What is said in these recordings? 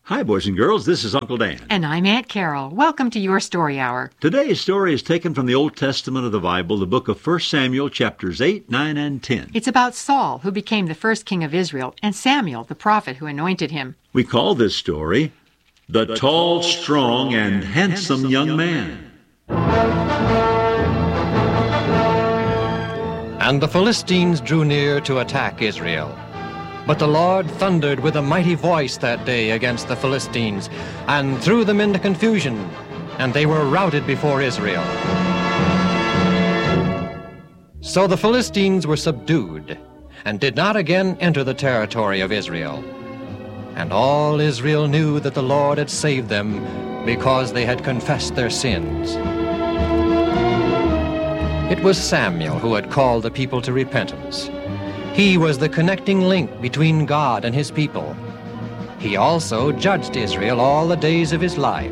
Hi, boys and girls. This is Uncle Dan. And I'm Aunt Carol. Welcome to Your Story Hour. Today's story is taken from the Old Testament of the Bible, the book of 1 Samuel, chapters 8, 9, and 10. It's about Saul, who became the first king of Israel, and Samuel, the prophet who anointed him. We call this story, The Tall, Strong, and Handsome Young Man. And the Philistines drew near to attack Israel. But the Lord thundered with a mighty voice that day against the Philistines, and threw them into confusion, and they were routed before Israel. So the Philistines were subdued, and did not again enter the territory of Israel. And all Israel knew that the Lord had saved them, because they had confessed their sins. It was Samuel who had called the people to repentance. He was the connecting link between God and his people. He also judged Israel all the days of his life.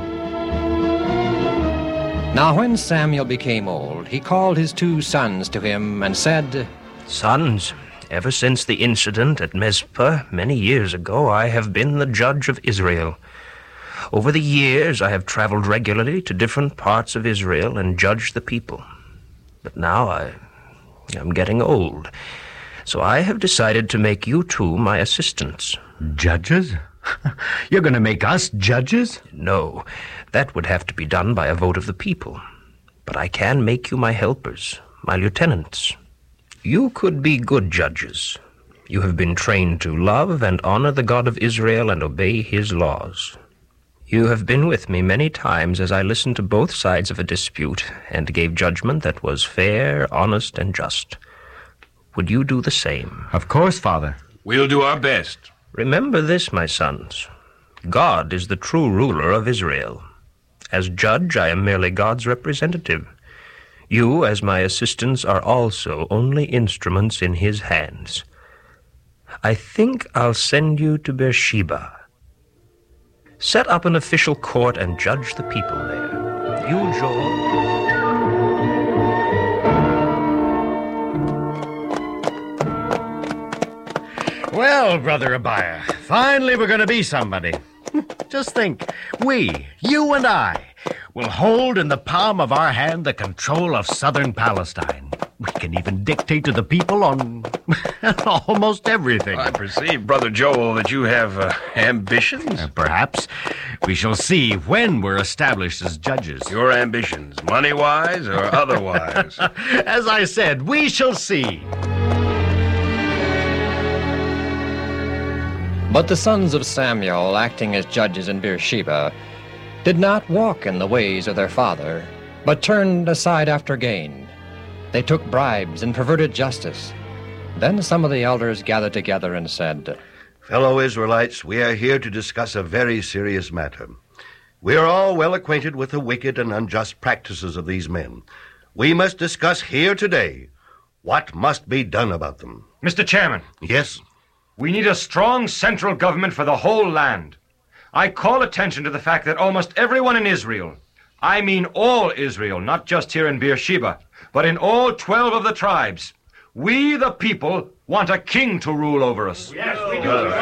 Now when Samuel became old, he called his 2 sons to him and said, Sons, ever since the incident at Mizpah many years ago, I have been the judge of Israel. Over the years, I have traveled regularly to different parts of Israel and judged the people. But now I'm getting old. So I have decided to make you 2 my assistants. Judges? You're going to make us judges? No, that would have to be done by a vote of the people. But I can make you my helpers, my lieutenants. You could be good judges. You have been trained to love and honor the God of Israel and obey his laws. You have been with me many times as I listened to both sides of a dispute and gave judgment that was fair, honest, and just. Would you do the same? Of course, Father. We'll do our best. Remember this, my sons. God is the true ruler of Israel. As judge, I am merely God's representative. You, as my assistants, are also only instruments in his hands. I think I'll send you to Beersheba. Set up an official court and judge the people there. You, Joel. Well, Brother Abiah, finally we're going to be somebody. Just think, we, you and I, will hold in the palm of our hand the control of southern Palestine. We can even dictate to the people on almost everything. I perceive, Brother Joel, that you have ambitions. Perhaps we shall see when we're established as judges. Your ambitions, money-wise or otherwise? As I said, we shall see. But the sons of Samuel, acting as judges in Beersheba, did not walk in the ways of their father, but turned aside after gain. They took bribes and perverted justice. Then some of the elders gathered together and said, Fellow Israelites, we are here to discuss a very serious matter. We are all well acquainted with the wicked and unjust practices of these men. We must discuss here today what must be done about them. Mr. Chairman. Yes? We need a strong central government for the whole land. I call attention to the fact that almost everyone in Israel, I mean all Israel, not just here in Beersheba, but in all 12 of the tribes, we the people want a king to rule over us. Yes, we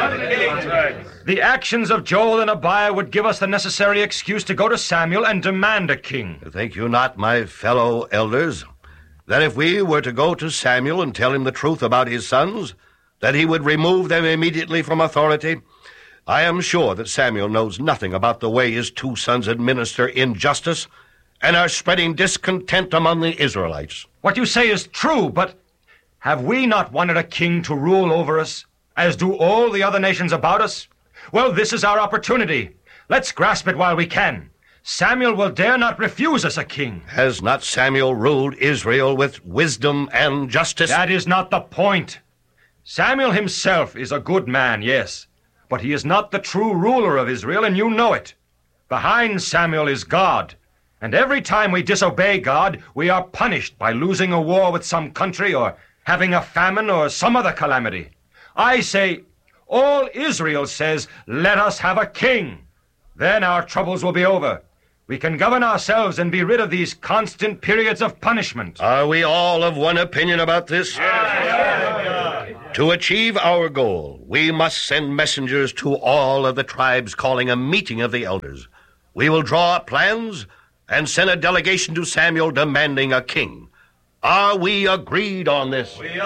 do. The actions of Joel and Abiah would give us the necessary excuse to go to Samuel and demand a king. Think you not, my fellow elders, that if we were to go to Samuel and tell him the truth about his sons, that he would remove them immediately from authority? I am sure that Samuel knows nothing about the way his 2 sons administer injustice and are spreading discontent among the Israelites. What you say is true, but have we not wanted a king to rule over us, as do all the other nations about us? Well, this is our opportunity. Let's grasp it while we can. Samuel will dare not refuse us a king. Has not Samuel ruled Israel with wisdom and justice? That is not the point. Samuel himself is a good man, yes, but he is not the true ruler of Israel, and you know it. Behind Samuel is God, and every time we disobey God, we are punished by losing a war with some country or having a famine or some other calamity. I say, all Israel says, let us have a king. Then our troubles will be over. We can govern ourselves and be rid of these constant periods of punishment. Are we all of one opinion about this? Yes. To achieve our goal, we must send messengers to all of the tribes calling a meeting of the elders. We will draw up plans and send a delegation to Samuel demanding a king. Are we agreed on this? We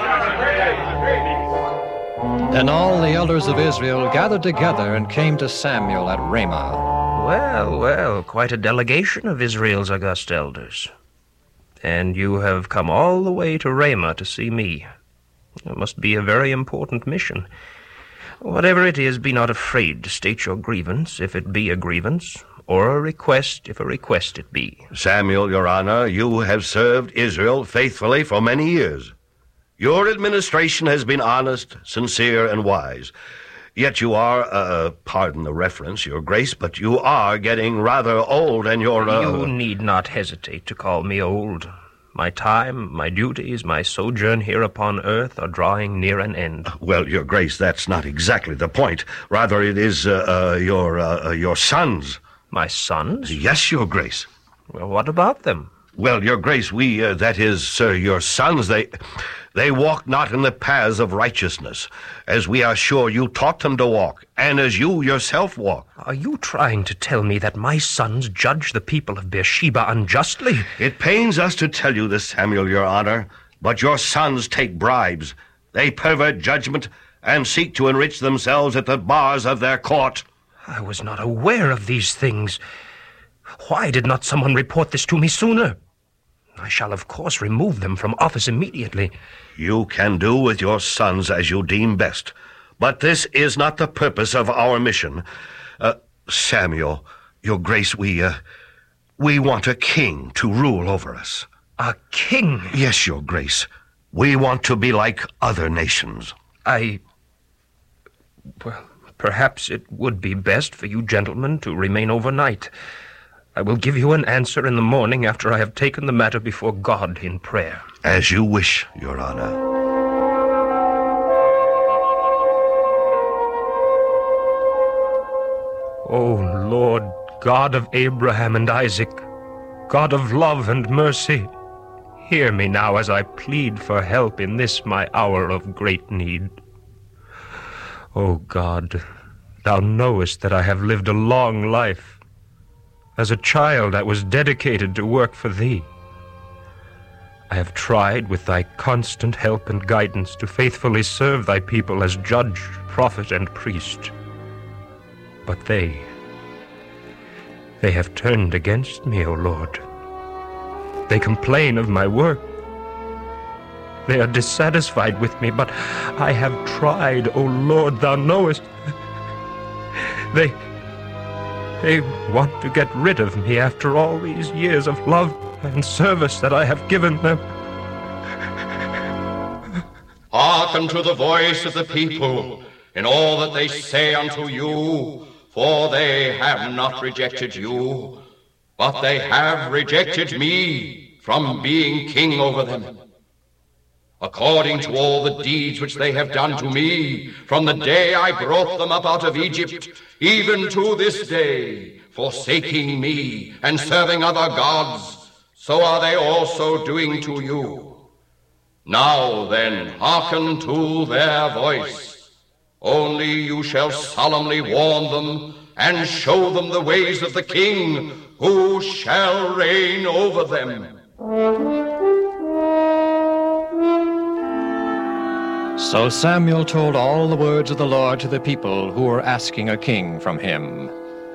are agreed. Then all the elders of Israel gathered together and came to Samuel at Ramah. Well, well, quite a delegation of Israel's august elders. And you have come all the way to Ramah to see me. It must be a very important mission. Whatever it is, be not afraid to state your grievance, if it be a grievance, or a request, if a request it be. Samuel, your honor, you have served Israel faithfully for many years. Your administration has been honest, sincere, and wise. Yet you are, pardon the reference, your grace, but you are getting rather old, and you're, You need not hesitate to call me old. My time, my duties, my sojourn here upon earth are drawing near an end. Well, your grace, that's not exactly the point. Rather, it is, your sons. My sons? Yes, your grace. Well, what about them? Well, your grace, that is, sir, your sons, they walk not in the paths of righteousness, as we are sure you taught them to walk, and as you yourself walk. Are you trying to tell me that my sons judge the people of Beersheba unjustly? It pains us to tell you this, Samuel, your honor, but your sons take bribes. They pervert judgment and seek to enrich themselves at the bars of their court. I was not aware of these things. Why did not someone report this to me sooner? I shall, of course, remove them from office immediately. You can do with your sons as you deem best. But this is not the purpose of our mission. Samuel, your grace, we want a king to rule over us. A king? Yes, your grace. We want to be like other nations. Well, perhaps it would be best for you gentlemen to remain overnight. I will give you an answer in the morning after I have taken the matter before God in prayer. As you wish, your honor. O Lord, God of Abraham and Isaac, God of love and mercy, hear me now as I plead for help in this my hour of great need. O God, thou knowest that I have lived a long life. As a child, I was dedicated to work for thee. I have tried, with thy constant help and guidance, to faithfully serve thy people as judge, prophet, and priest. But they have turned against me, O Lord. They complain of my work. They are dissatisfied with me, but I have tried, O Lord, thou knowest. They want to get rid of me after all these years of love and service that I have given them. Hearken to the voice of the people in all that they say unto you, for they have not rejected you, but they have rejected me from being king over them. According to all the deeds which they have done to me, from the day I brought them up out of Egypt, even to this day, forsaking me and serving other gods, so are they also doing to you. Now then, hearken to their voice. Only you shall solemnly warn them and show them the ways of the king who shall reign over them. So Samuel told all the words of the Lord to the people who were asking a king from him.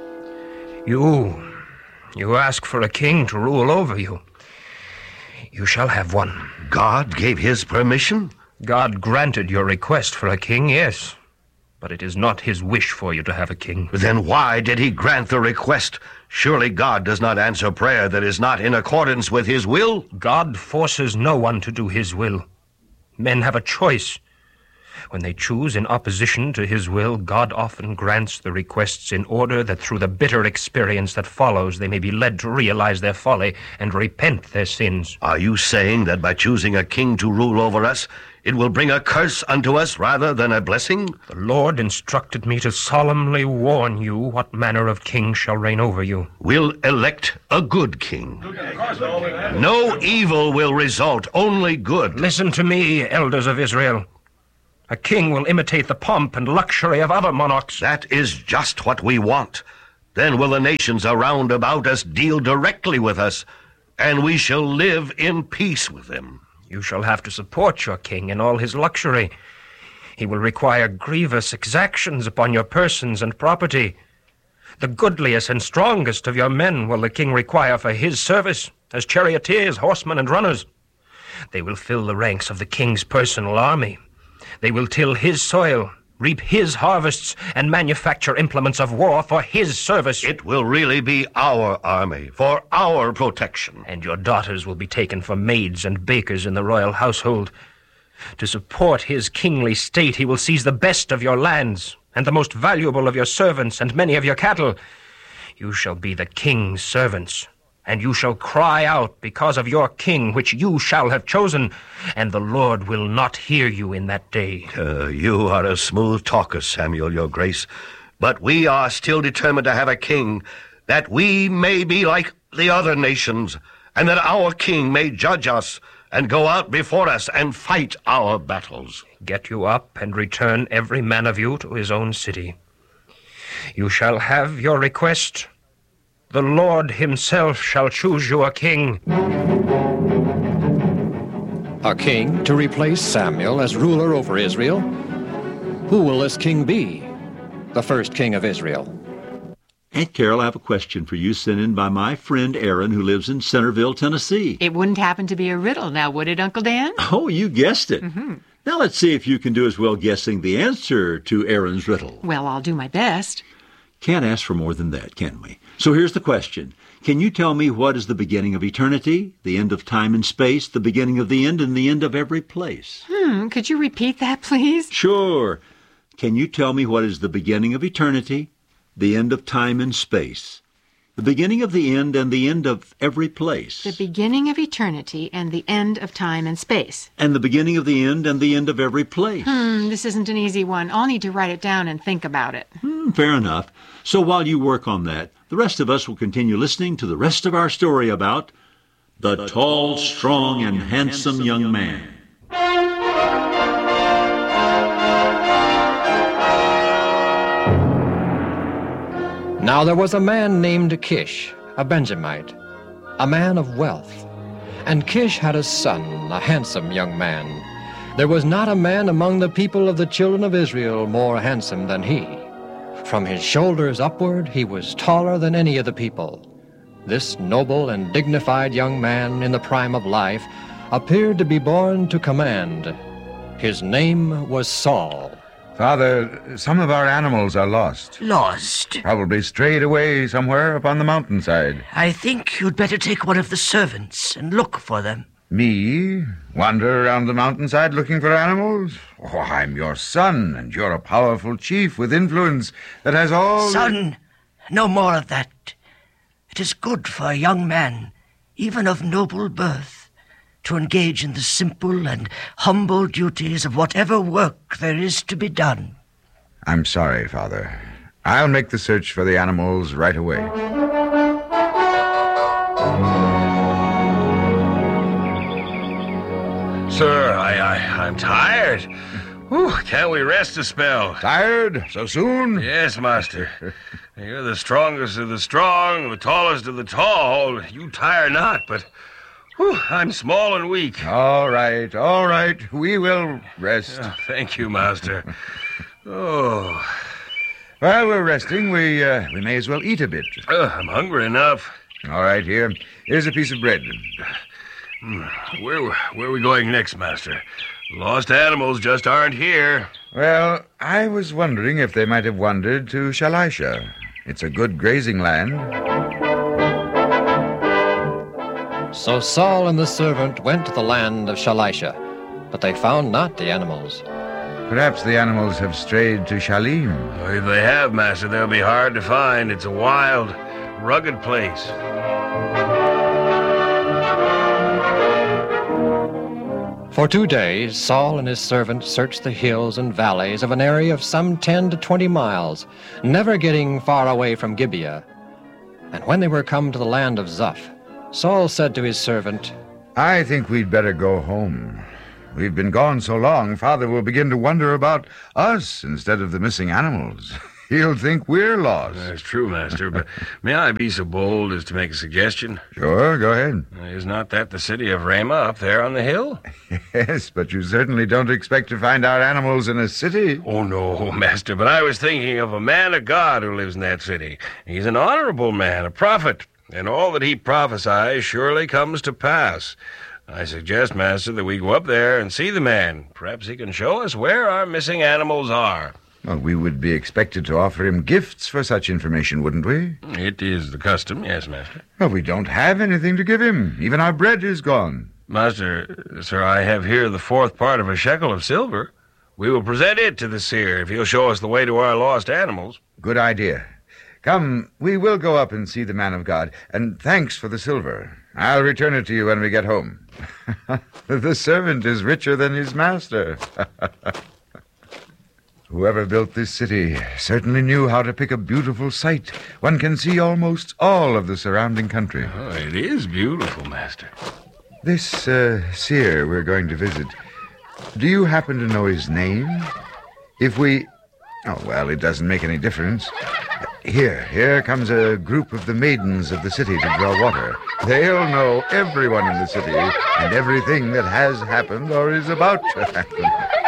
You ask for a king to rule over you. You shall have one. God gave his permission? God granted your request for a king, yes. But it is not his wish for you to have a king. Then why did he grant the request? Surely God does not answer prayer that is not in accordance with his will? God forces no one to do his will. Men have a choice. When they choose in opposition to his will, God often grants the requests in order that through the bitter experience that follows, they may be led to realize their folly and repent their sins. Are you saying that by choosing a king to rule over us, it will bring a curse unto us rather than a blessing? The Lord instructed me to solemnly warn you what manner of king shall reign over you. We'll elect a good king. No evil will result, only good. Listen to me, elders of Israel. A king will imitate the pomp and luxury of other monarchs. That is just what we want. Then will the nations around about us deal directly with us, and we shall live in peace with them. You shall have to support your king in all his luxury. He will require grievous exactions upon your persons and property. The goodliest and strongest of your men will the king require for his service, as charioteers, horsemen, and runners. They will fill the ranks of the king's personal army. They will till his soil, reap his harvests, and manufacture implements of war for his service. It will really be our army, for our protection. And your daughters will be taken for maids and bakers in the royal household. To support his kingly state, he will seize the best of your lands, and the most valuable of your servants, and many of your cattle. You shall be the king's servants, and you shall cry out because of your king, which you shall have chosen, and the Lord will not hear you in that day. You are a smooth talker, Samuel, your grace, but we are still determined to have a king, that we may be like the other nations, and that our king may judge us, and go out before us and fight our battles. Get you up and return every man of you to his own city. You shall have your request. The Lord himself shall choose you a king. A king to replace Samuel as ruler over Israel? Who will this king be? The first king of Israel. Aunt Carol, I have a question for you sent in by my friend Aaron, who lives in Centerville, Tennessee. It wouldn't happen to be a riddle now, would it, Uncle Dan? Oh, you guessed it. Now let's see if you can do as well guessing the answer to Aaron's riddle. Well, I'll do my best. Can't ask for more than that, can we? So here's the question. Can you tell me what is the beginning of eternity, the end of time and space, the beginning of the end, and the end of every place? Could you repeat that, please? Sure. Can you tell me what is the beginning of eternity, the end of time and space, the beginning of the end, and the end of every place? The beginning of eternity and the end of time and space. And the beginning of the end and the end of every place. This isn't an easy one. I'll need to write it down and think about it. Fair enough. So while you work on that, the rest of us will continue listening to the rest of our story about the tall, strong, and handsome young man. Now there was a man named Kish, a Benjamite, a man of wealth. And Kish had a son, a handsome young man. There was not a man among the people of the children of Israel more handsome than he. From his shoulders upward, he was taller than any of the people. This noble and dignified young man in the prime of life appeared to be born to command. His name was Saul. Father, some of our animals are lost. Lost? Probably strayed away somewhere upon the mountainside. I think you'd better take one of the servants and look for them. Me? Wander around the mountainside looking for animals? Oh, I'm your son, and you're a powerful chief with influence that has all... Son, no more of that. It is good for a young man, even of noble birth, to engage in the simple and humble duties of whatever work there is to be done. I'm sorry, Father. I'll make the search for the animals right away. Sir, I'm tired. Whew, can't we rest a spell? Tired? So soon? Yes, master. You're the strongest of the strong, the tallest of the tall. You tire not, but I'm small and weak. All right. We will rest. Thank you, master. Oh. While we're resting, we may as well eat a bit. I'm hungry enough. All right, here's a piece of bread. Where are we going next, master? Lost animals just aren't here. Well, I was wondering if they might have wandered to Shalisha. It's a good grazing land. So Saul and the servant went to the land of Shalisha, but they found not the animals. Perhaps the animals have strayed to Shalim. If they have, master, they'll be hard to find. It's a wild, rugged place. For 2 days, Saul and his servant searched the hills and valleys of an area of some 10 to 20 miles, never getting far away from Gibeah. And when they were come to the land of Zuph, Saul said to his servant, I think we'd better go home. we've been gone so long, Father will begin to wonder about us instead of the missing animals. He'll think we're lost. That's true, Master, but may I be so bold as to make a suggestion? Sure, go ahead. Is not that the city of Ramah up there on the hill? Yes, but you certainly don't expect to find our animals in a city. Oh, no, Master, but I was thinking of a man of God who lives in that city. He's an honorable man, a prophet, and all that he prophesies surely comes to pass. I suggest, Master, that we go up there and see the man. Perhaps he can show us where our missing animals are. Well, we would be expected to offer him gifts for such information, wouldn't we? It is the custom, yes, Master. Well, we don't have anything to give him. Even our bread is gone. Master, sir, I have here the 4th part of a shekel of silver. We will present it to the seer if he'll show us the way to our lost animals. Good idea. Come, we will go up and see the man of God, and thanks for the silver. I'll return it to you when we get home. The servant is richer than his master. Whoever built this city certainly knew how to pick a beautiful site. One can see almost all of the surrounding country. Oh, it is beautiful, Master. This seer we're going to visit, do you happen to know his name? If we... Oh, well, it doesn't make any difference. Here comes a group of the maidens of the city to draw water. They'll know everyone in the city and everything that has happened or is about to happen.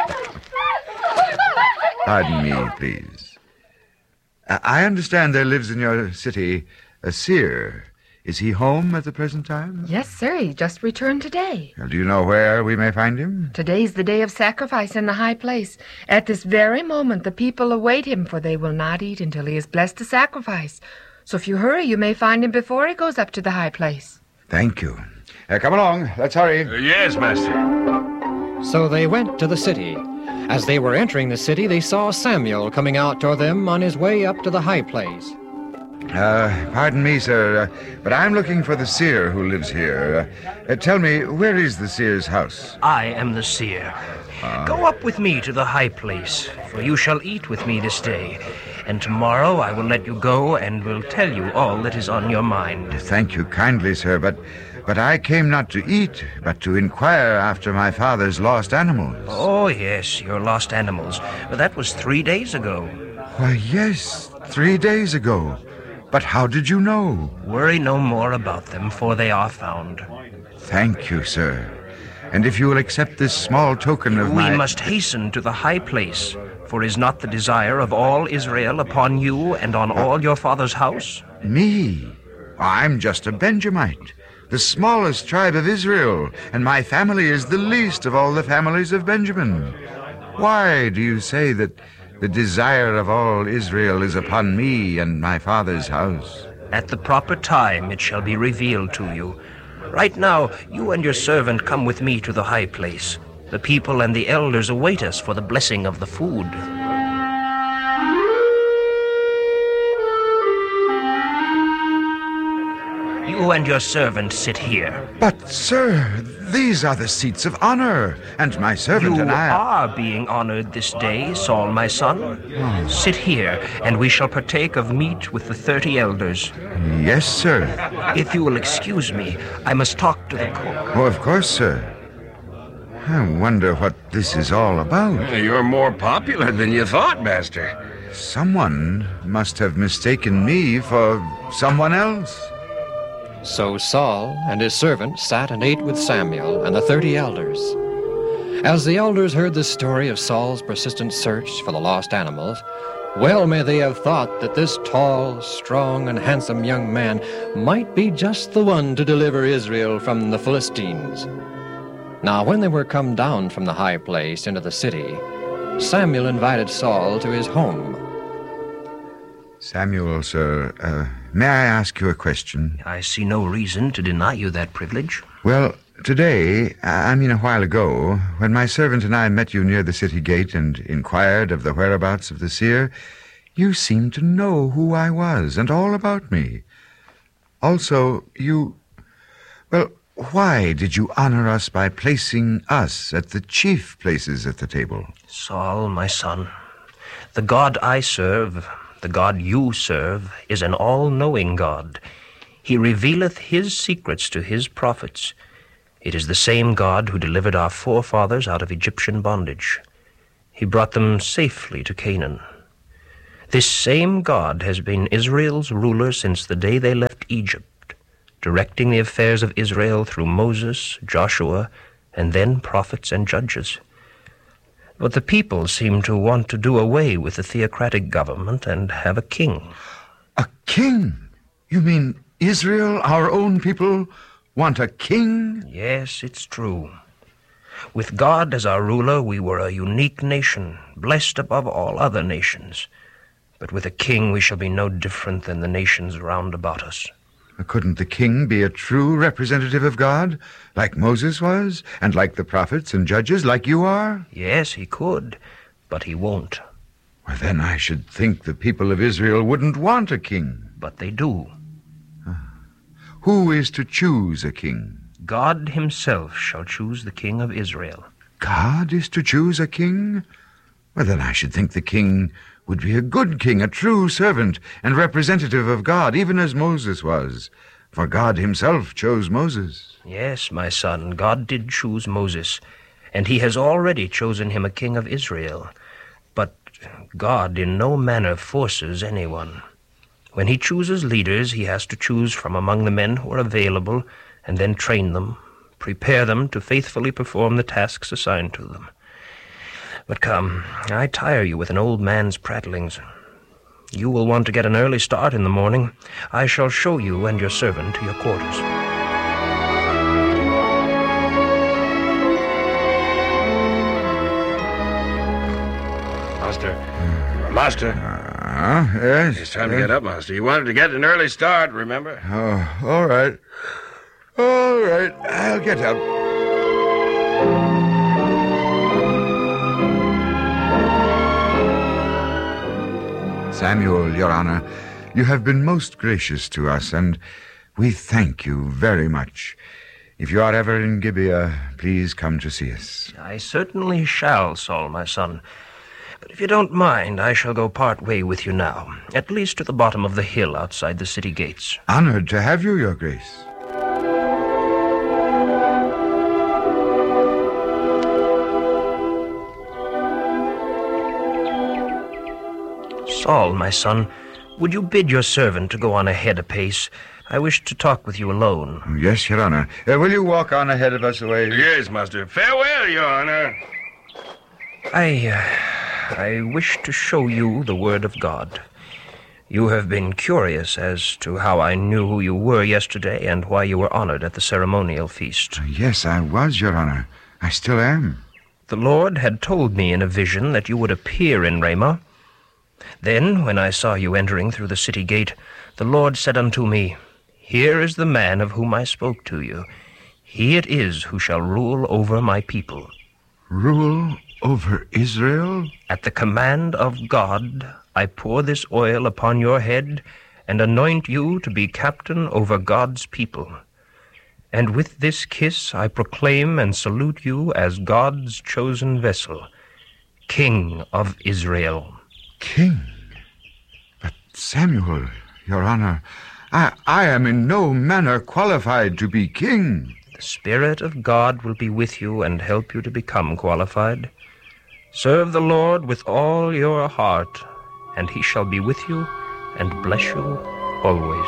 Pardon me, please. I understand there lives in your city a seer. Is he home at the present time? Yes, sir. He just returned today. Well, do you know where we may find him? Today's the day of sacrifice in the high place. At this very moment, the people await him, for they will not eat until he has blessed the sacrifice. So if you hurry, you may find him before he goes up to the high place. Thank you. Come along. Let's hurry. Yes, Master. So they went to the city. As they were entering the city, they saw Samuel coming out toward them on his way up to the high place. Pardon me, sir, but I'm looking for the seer who lives here. Tell me, where is the seer's house? I am the seer. Go up with me to the high place, for you shall eat with me this day. And tomorrow I will let you go and will tell you all that is on your mind. Thank you kindly, sir, but I came not to eat, but to inquire after my father's lost animals. Oh, yes, your lost animals. But that was 3 days ago. Why, yes, 3 days ago. But how did you know? Worry no more about them, for they are found. Thank you, sir. And if you will accept this small token of We must hasten to the high place, for is not the desire of all Israel upon you and on all your father's house? Me? I'm just a Benjamite, the smallest tribe of Israel, and my family is the least of all the families of Benjamin. Why do you say that the desire of all Israel is upon me and my father's house? At the proper time it shall be revealed to you. Right now, you and your servant come with me to the high place. The people and the elders await us for the blessing of the food. You and your servant sit here. But, sir, these are the seats of honor, and my servant and I... You are being honored this day, Saul, my son. Sit here, and we shall partake of meat with the 30 elders. Yes, sir. If you will excuse me, I must talk to the cook. Oh, of course, sir. I wonder what this is all about. You're more popular than you thought, Master. Someone must have mistaken me for someone else. So Saul and his servant sat and ate with Samuel and the 30 elders. As the elders heard the story of Saul's persistent search for the lost animals, well may they have thought that this tall, strong, and handsome young man might be just the one to deliver Israel from the Philistines. Now when they were come down from the high place into the city, Samuel invited Saul to his home. Samuel, sir, may I ask you a question? I see no reason to deny you that privilege. Well, today, I mean a while ago, when my servant and I met you near the city gate and inquired of the whereabouts of the seer, you seemed to know who I was and all about me. Also, well, why did you honor us by placing us at the chief places at the table? Saul, my son, the God I serve, the God you serve, is an all-knowing God. He revealeth his secrets to his prophets. It is the same God who delivered our forefathers out of Egyptian bondage. He brought them safely to Canaan. This same God has been Israel's ruler since the day they left Egypt, directing the affairs of Israel through Moses, Joshua, and then prophets and judges. But the people seem to want to do away with the theocratic government and have a king. A king? You mean Israel, our own people, want a king? Yes, it's true. With God as our ruler, we were a unique nation, blessed above all other nations. But with a king, we shall be no different than the nations round about us. Couldn't the king be a true representative of God, like Moses was, and like the prophets and judges, like you are? Yes, he could, but he won't. Well, then I should think the people of Israel wouldn't want a king. But they do. Who is to choose a king? God himself shall choose the king of Israel. God is to choose a king? Well, then I should think the king would be a good king, a true servant and representative of God, even as Moses was. For God himself chose Moses. Yes, my son, God did choose Moses, and he has already chosen him a king of Israel. But God in no manner forces anyone. When he chooses leaders, he has to choose from among the men who are available, and then train them, prepare them to faithfully perform the tasks assigned to them. But come, I tire you with an old man's prattlings. You will want to get an early start in the morning. I shall show you and your servant to your quarters. Master. Yes? It's time to get up, Master. You wanted to get an early start, remember? Oh, all right. All right, I'll get up. Samuel, Your Honor, you have been most gracious to us, and we thank you very much. If you are ever in Gibeah, please come to see us. I certainly shall, Saul, my son. But if you don't mind, I shall go part way with you now, at least to the bottom of the hill outside the city gates. Honored to have you, Your Grace. Saul, my son, would you bid your servant to go on ahead a pace? I wish to talk with you alone. Yes, Your Honor. Will you walk on ahead of us away? Yes, Master. Farewell, Your Honor. I wish to show you the word of God. You have been curious as to how I knew who you were yesterday and why you were honored at the ceremonial feast. Yes, I was, Your Honor. I still am. The Lord had told me in a vision that you would appear in Ramah. Then, when I saw you entering through the city gate, the Lord said unto me, Here is the man of whom I spoke to you. He it is who shall rule over my people. Rule over Israel? At the command of God, I pour this oil upon your head and anoint you to be captain over God's people. And with this kiss I proclaim and salute you as God's chosen vessel, King of Israel. King? But Samuel, Your Honor, I am in no manner qualified to be king. The Spirit of God will be with you and help you to become qualified. Serve the Lord with all your heart, and he shall be with you and bless you always.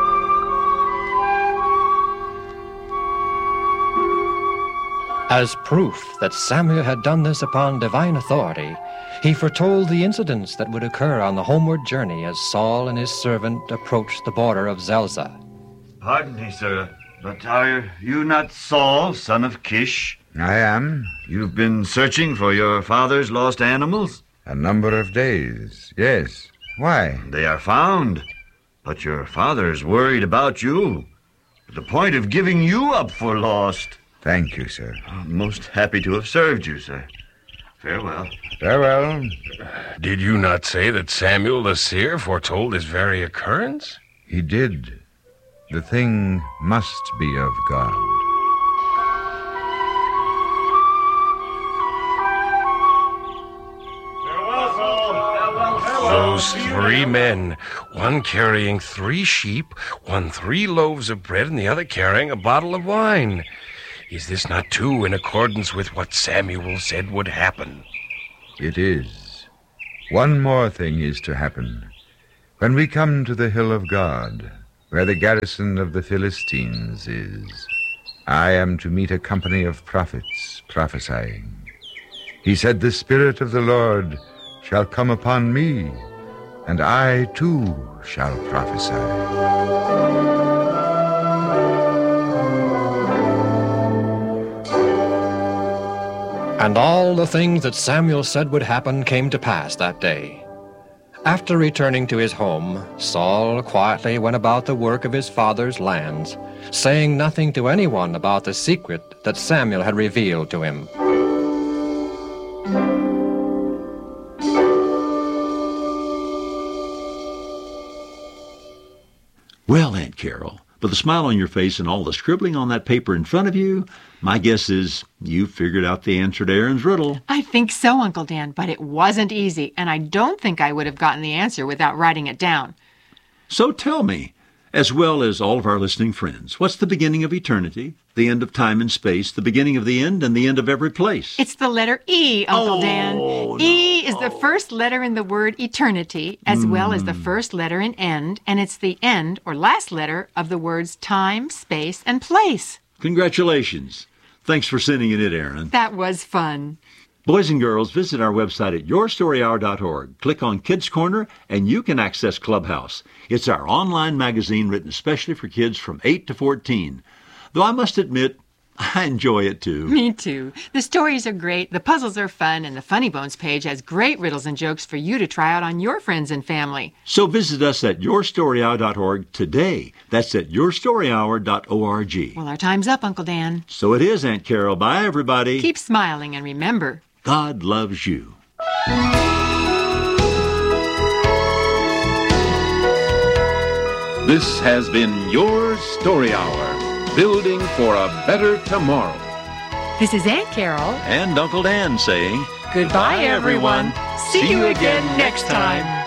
As proof that Samuel had done this upon divine authority, he foretold the incidents that would occur on the homeward journey as Saul and his servant approached the border of Zelzah. Pardon me, sir, but are you not Saul, son of Kish? I am. You've been searching for your father's lost animals? A number of days, yes. Why? They are found, but your father's worried about you, to the point of giving you up for lost. Thank you, sir. I'm most happy to have served you, sir. Farewell. Farewell. Did you not say that Samuel the seer foretold this very occurrence? He did. The thing must be of God. Those three men, one carrying 3 sheep, one 3 loaves of bread, and the other carrying a bottle of wine. Is this not too in accordance with what Samuel said would happen? It is. One more thing is to happen. When we come to the hill of God, where the garrison of the Philistines is, I am to meet a company of prophets prophesying. He said, "The Spirit of the Lord shall come upon me, and I too shall prophesy." And all the things that Samuel said would happen came to pass that day. After returning to his home, Saul quietly went about the work of his father's lands, saying nothing to anyone about the secret that Samuel had revealed to him. Well, Aunt Carol, with a smile on your face and all the scribbling on that paper in front of you, my guess is you figured out the answer to Aaron's riddle. I think so, Uncle Dan, but it wasn't easy, and I don't think I would have gotten the answer without writing it down. So tell me, as well as all of our listening friends, what's the beginning of eternity, the end of time and space, the beginning of the end, and the end of every place? It's the letter E, Uncle Dan. No. E is the first letter in the word eternity, as well as the first letter in end, and it's the end or last letter of the words time, space, and place. Congratulations. Thanks for sending it in, Aaron. That was fun. Boys and girls, visit our website at yourstoryhour.org. Click on Kids Corner, and you can access Clubhouse. It's our online magazine written especially for kids from 8 to 14. Though I must admit, I enjoy it too. Me too. The stories are great, the puzzles are fun, and the Funny Bones page has great riddles and jokes for you to try out on your friends and family. So visit us at yourstoryhour.org today. That's at yourstoryhour.org. Well, our time's up, Uncle Dan. So it is, Aunt Carol. Bye, everybody. Keep smiling, and remember, God loves you. This has been Your Story Hour, building for a better tomorrow. This is Aunt Carol. And Uncle Dan saying, Goodbye, everyone. See you again next time.